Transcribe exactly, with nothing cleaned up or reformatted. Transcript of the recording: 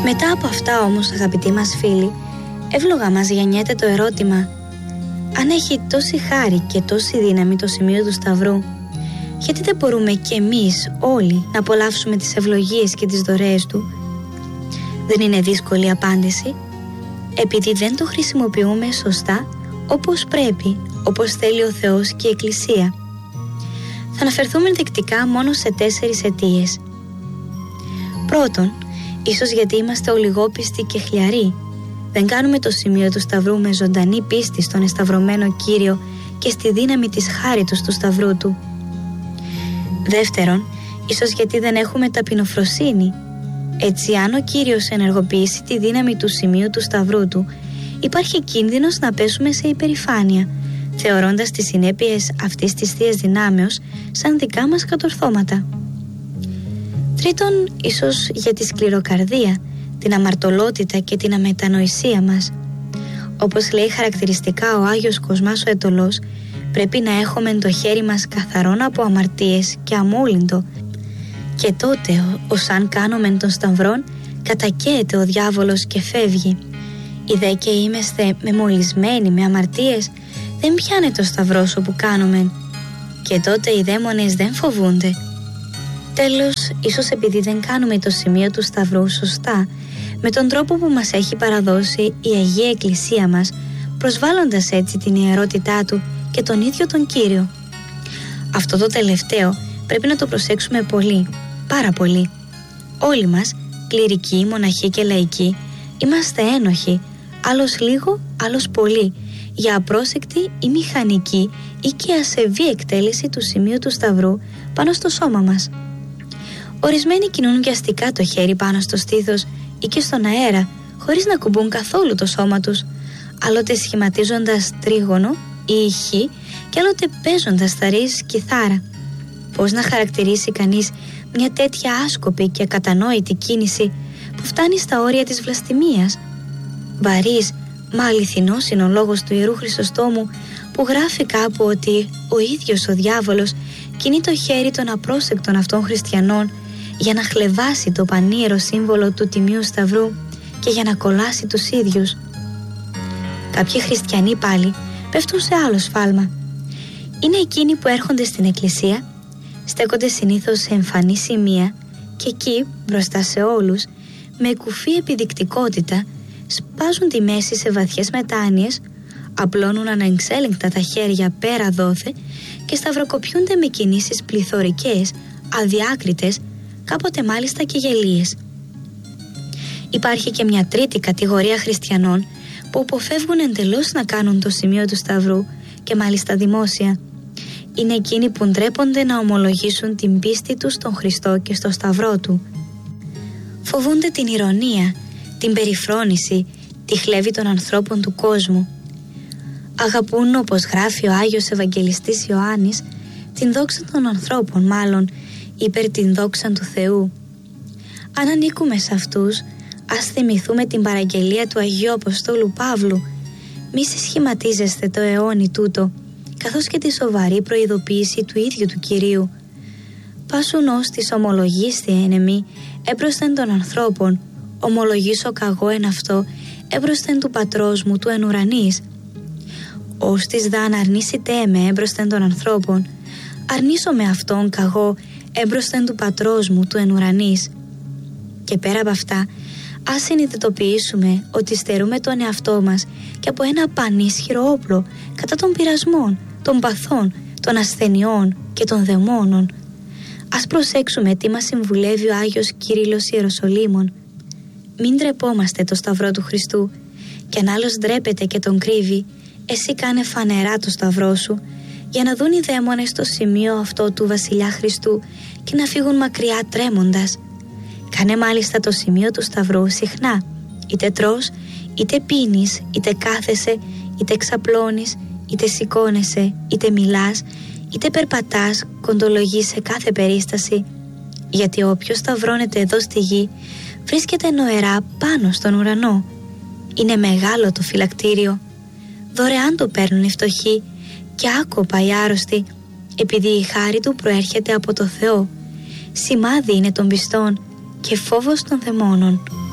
Μετά από αυτά όμως, αγαπητοί μας φίλοι, εύλογα μας γεννιέται το ερώτημα: αν έχει τόση χάρη και τόση δύναμη το σημείο του Σταυρού, γιατί δεν μπορούμε κι εμείς όλοι να απολαύσουμε τις ευλογίες και τις δωρεές του? Δεν είναι δύσκολη απάντηση. Επειδή δεν το χρησιμοποιούμε σωστά, όπως πρέπει, όπως θέλει ο Θεός και η Εκκλησία. Θα αναφερθούμε ενδεικτικά μόνο σε τέσσερις αιτίες. Πρώτον, ίσως γιατί είμαστε ολιγόπιστοι και χλιαροί. Δεν κάνουμε το σημείο του Σταυρού με ζωντανή πίστη στον εσταυρωμένο Κύριο και στη δύναμη της χάριτος του Σταυρού του. Δεύτερον, ίσως γιατί δεν έχουμε ταπεινοφροσύνη. Έτσι, αν ο Κύριος ενεργοποιήσει τη δύναμη του σημείου του Σταυρού του, υπάρχει κίνδυνος να πέσουμε σε υπερηφάνεια, θεωρώντας τις συνέπειες αυτής της θείας δυνάμεως σαν δικά μας κατορθώματα. Τρίτον, ίσως για τη σκληροκαρδία, την αμαρτωλότητα και την αμετανοησία μας. Όπως λέει χαρακτηριστικά ο Άγιος Κοσμάς ο Αιτωλός, πρέπει να έχουμε το χέρι μας καθαρόν από αμαρτίες και αμόλυντο, και τότε ως αν κάνουμε τον Σταυρόν, κατακαίεται ο διάβολος και φεύγει. Οι δε και είμαστε μεμολυσμένοι με αμαρτίες, δεν πιάνε το Σταυρός όπου κάνουμε, και τότε οι δαίμονες δεν φοβούνται. Τέλος, ίσως επειδή δεν κάνουμε το σημείο του Σταυρού σωστά, με τον τρόπο που μας έχει παραδώσει η Αγία Εκκλησία μας, προσβάλλοντας έτσι την ιερότητά του και τον ίδιο τον Κύριο. Αυτό το τελευταίο πρέπει να το προσέξουμε πολύ, πάρα πολύ. Όλοι μας, κληρικοί, μοναχοί και λαϊκοί, είμαστε ένοχοι, άλλος λίγο, άλλος πολύ, για απρόσεκτη ή μηχανική ή και ασεβή εκτέλεση του σημείου του Σταυρού πάνω στο σώμα μας. Ορισμένοι κινούν βιαστικά το χέρι πάνω στο στήθος ή και στον αέρα, χωρίς να κουμπούν καθόλου το σώμα τους, άλλοτε σχηματίζοντας τρίγωνο ή ηχή και άλλοτε παίζοντας τα ρίζ κιθάρα. Πώς να χαρακτηρίσει κανείς μια τέτοια άσκοπη και ακατανόητη κίνηση που φτάνει στα όρια της βλαστημίας? Βαρύς, μα αληθινός είναι ο λόγος του Ιερού Χρυσοστόμου, που γράφει κάπου ότι ο ίδιος ο διάβολος κινεί το χέρι των απρόσεκτων αυτών χριστιανών για να χλεβάσει το πανίερο σύμβολο του Τιμίου Σταυρού και για να κολλάσει τους ίδιους. Κάποιοι χριστιανοί πάλι πέφτουν σε άλλο σφάλμα. Είναι εκείνοι που έρχονται στην εκκλησία, στέκονται συνήθως σε εμφανή σημεία και εκεί, μπροστά σε όλους, με κουφή επιδεικτικότητα, σπάζουν τη μέση σε βαθιές μετάνοιες, απλώνουν ανεξέλεγκτα τα χέρια πέρα δόθε και σταυροκοπιούνται με κινήσεις πληθωρικές, αδιάκριτες, κάποτε μάλιστα και γελίες. Υπάρχει και μια τρίτη κατηγορία χριστιανών που αποφεύγουν εντελώς να κάνουν το σημείο του Σταυρού και μάλιστα δημόσια. Είναι εκείνοι που ντρέπονται να ομολογήσουν την πίστη τους στον Χριστό και στο Σταυρό του. Φοβούνται την ηρωνία, την περιφρόνηση, τη χλέβη των ανθρώπων του κόσμου. Αγαπούν, όπως γράφει ο Άγιος Ευαγγελιστής Ιωάννης, την δόξα των ανθρώπων, μάλλον υπέρ την δόξα του Θεού. Αν ανήκουμε σε αυτούς, ας θυμηθούμε την παραγγελία του Αγίου Αποστόλου Παύλου: μη συσχηματίζεστε το αιώνι τούτο, καθώς και τη σοβαρή προειδοποίηση του ίδιου του Κυρίου. Πάσουν ως της ομολογήστη ενεμή έμπροσθεν των ανθρώπων, ομολογήσω καγώ εν αυτό έμπροσθεν του πατρός μου του εν ουρανής. Ως της δα αναρνήσετε με έμπροσθεν των ανθρώπων, αρνήσω με αυτόν καγώ έμπροσθεν του πατρός μου του εν ουρανής. Και πέρα από αυτά, ας συνειδητοποιήσουμε ότι στερούμε τον εαυτό μας και από ένα πανίσχυρο όπλο κατά των πειρασμών, των παθών, των ασθενειών και των δαιμόνων. Ας προσέξουμε τι μας συμβουλεύει ο Άγιος Κύριλλος Ιεροσολύμων: μην ντρεπόμαστε το Σταυρό του Χριστού, και αν άλλος ντρέπεται και τον κρύβει, εσύ κάνε φανερά το Σταυρό σου, για να δουν οι δαίμονες το σημείο αυτό του Βασιλιά Χριστού και να φύγουν μακριά τρέμοντας. Κάνε μάλιστα το σημείο του Σταυρού συχνά, είτε τρως, είτε πίνεις, είτε κάθεσαι, είτε ξαπλώνεις, είτε σηκώνεσαι, είτε μιλάς, είτε περπατάς, κοντολογείς σε κάθε περίσταση, γιατί όποιος σταυρώνεται εδώ στη γη βρίσκεται νοερά πάνω στον ουρανό. Είναι μεγάλο το φυλακτήριο, δωρεάν το παίρνουν οι φτωχοί και άκοπα οι άρρωστοι, επειδή η χάρη του προέρχεται από το Θεό. Σημάδι είναι των πιστών και φόβος των δαιμόνων.